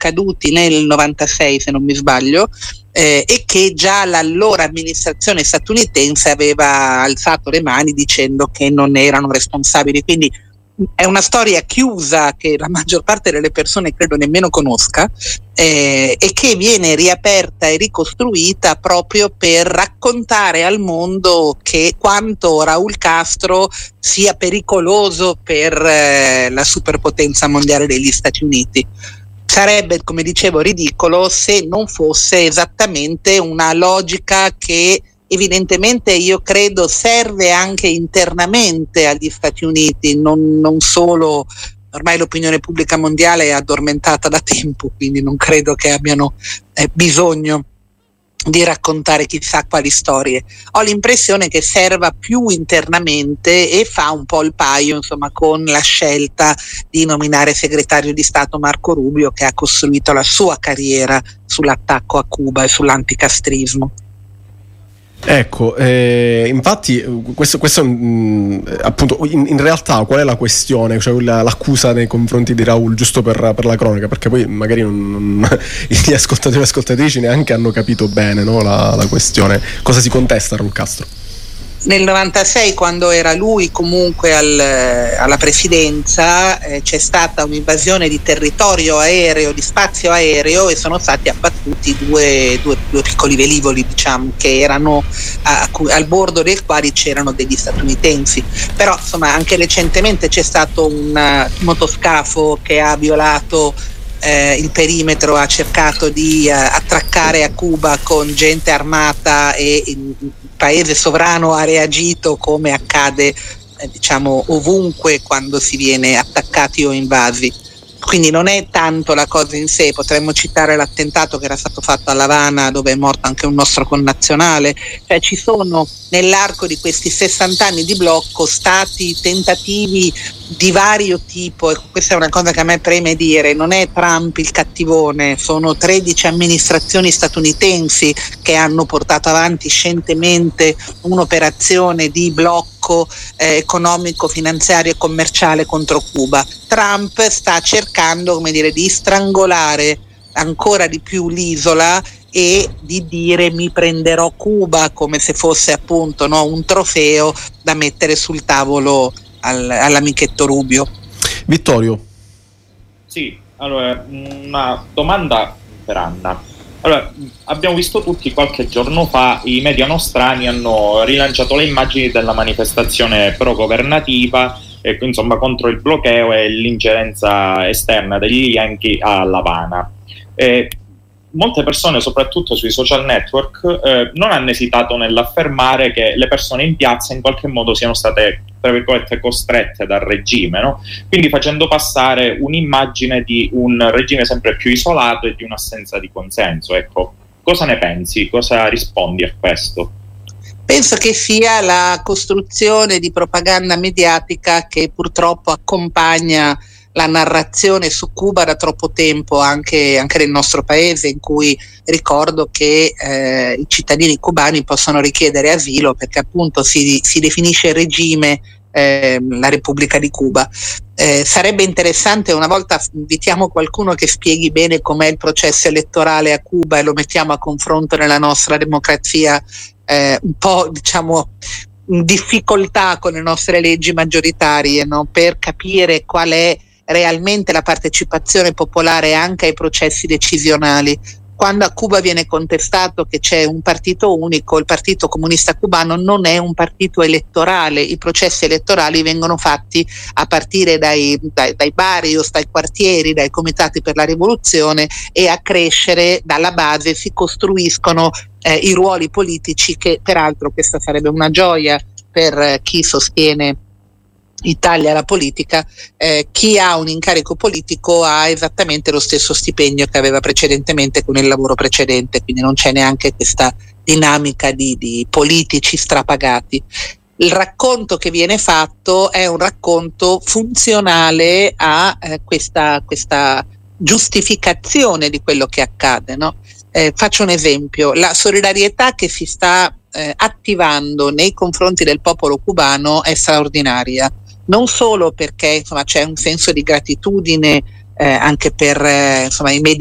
accaduti nel 96, se non mi sbaglio, e che già l'allora amministrazione statunitense aveva alzato le mani dicendo che non erano responsabili. Quindi è una storia chiusa che la maggior parte delle persone credo nemmeno conosca, e che viene riaperta e ricostruita proprio per raccontare al mondo che quanto Raúl Castro sia pericoloso per la superpotenza mondiale degli Stati Uniti. Sarebbe, come dicevo, ridicolo se non fosse esattamente una logica che evidentemente io credo serve anche internamente agli Stati Uniti, non solo. Ormai l'opinione pubblica mondiale è addormentata da tempo, quindi non credo che abbiano bisogno di raccontare chissà quali storie. Ho l'impressione che serva più internamente e fa un po' il paio, insomma, con la scelta di nominare segretario di Stato Marco Rubio, che ha costruito la sua carriera sull'attacco a Cuba e sull'anticastrismo. Ecco, infatti questo appunto in realtà qual è la questione, cioè l'accusa nei confronti di Raúl, giusto per la cronaca, perché poi magari gli ascoltatori e ascoltatrici neanche hanno capito bene, no, la questione. Cosa si contesta a Raúl Castro? Nel 96, quando era lui comunque alla presidenza, c'è stata un'invasione di territorio aereo, di spazio aereo, e sono stati abbattuti due piccoli velivoli, diciamo, che erano al bordo dei quali c'erano degli statunitensi. Però insomma anche recentemente c'è stato un motoscafo che ha violato il perimetro, ha cercato di attraccare a Cuba con gente armata, e il paese sovrano ha reagito come accade diciamo ovunque quando si viene attaccati o invasi. Quindi non è tanto la cosa in sé. Potremmo citare l'attentato che era stato fatto a L'Avana, dove è morto anche un nostro connazionale. Cioè ci sono nell'arco di questi 60 anni di blocco stati tentativi di vario tipo, e questa è una cosa che a me preme dire. Non è Trump il cattivone, sono 13 amministrazioni statunitensi che hanno portato avanti scientemente un'operazione di blocco economico, finanziario e commerciale contro Cuba. Trump sta cercando, come dire, di strangolare ancora di più l'isola e di dire mi prenderò Cuba, come se fosse appunto, no, un trofeo da mettere sul tavolo all'amichetto Rubio. Vittorio. Sì, allora una domanda per Anna. Allora, abbiamo visto tutti qualche giorno fa i media nostrani hanno rilanciato le immagini della manifestazione pro-governativa, insomma contro il bloqueo e l'ingerenza esterna degli Yankee a L'Avana. Molte persone, soprattutto sui social network, non hanno esitato nell'affermare che le persone in piazza in qualche modo siano state, tra virgolette, costrette dal regime, no? Quindi facendo passare un'immagine di un regime sempre più isolato e di un'assenza di consenso. Ecco, cosa ne pensi? Cosa rispondi a questo? Penso che sia la costruzione di propaganda mediatica che purtroppo accompagna la narrazione su Cuba da troppo tempo, anche nel nostro paese, in cui ricordo che i cittadini cubani possono richiedere asilo perché appunto si definisce regime la Repubblica di Cuba. Sarebbe interessante, una volta invitiamo qualcuno che spieghi bene com'è il processo elettorale a Cuba e lo mettiamo a confronto nella nostra democrazia, un po' diciamo in difficoltà con le nostre leggi maggioritarie, no? Per capire qual è realmente la partecipazione popolare anche ai processi decisionali. Quando a Cuba viene contestato che c'è un partito unico, il Partito Comunista Cubano non è un partito elettorale. I processi elettorali vengono fatti a partire dai barrios, dai quartieri, dai comitati per la rivoluzione, e a crescere dalla base si costruiscono i ruoli politici, che peraltro questa sarebbe una gioia per chi sostiene Italia la politica. Chi ha un incarico politico ha esattamente lo stesso stipendio che aveva precedentemente con il lavoro precedente, quindi non c'è neanche questa dinamica di politici strapagati. Il racconto che viene fatto è un racconto funzionale a questa giustificazione di quello che accade, no? Faccio un esempio: la solidarietà che si sta attivando nei confronti del popolo cubano è straordinaria. Non solo perché insomma c'è un senso di gratitudine anche per insomma i